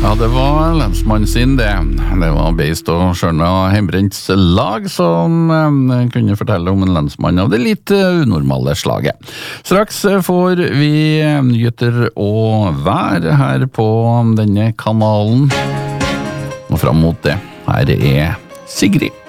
Ja, det var lensmann sin det. Det var Beist og Skjørna Heimbrents lag som kunne fortelle om en lensmann av det litt unormale slaget. Straks får vi nyheter og vær her på denne kanalen. Og fram mot det, her er Sigrid.